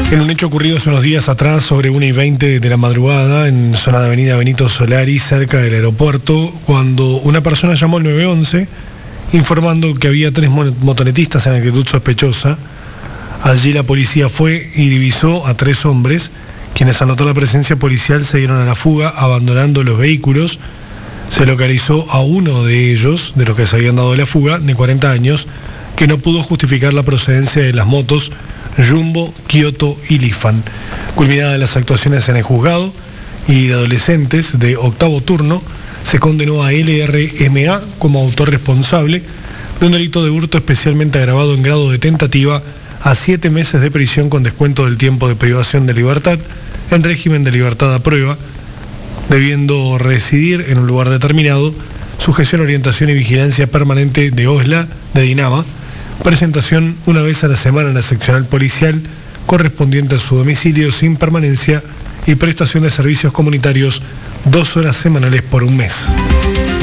En un hecho ocurrido hace unos días atrás, sobre 1:20 de la madrugada, en zona de avenida Benito Solari, cerca del aeropuerto, cuando una persona llamó al 911 informando que había 3 motonetistas en actitud sospechosa. Allí la policía fue y divisó a 3 hombres, quienes al notar la presencia policial se dieron a la fuga, abandonando los vehículos. Se localizó a uno de ellos, de los que se habían dado la fuga, de 40 años, que no pudo justificar la procedencia de las motos Jumbo, Kioto y Lifan. Culminadas las actuaciones en el juzgado y de adolescentes de octavo turno, se condenó a LRMA como autor responsable de un delito de hurto especialmente agravado en grado de tentativa a 7 meses de prisión con descuento del tiempo de privación de libertad en régimen de libertad a prueba, debiendo residir en un lugar determinado, sujeción, orientación y vigilancia permanente de OSLA de Dinama, presentación una vez a la semana en la seccional policial correspondiente a su domicilio sin permanencia y prestación de servicios comunitarios 2 horas semanales por un mes.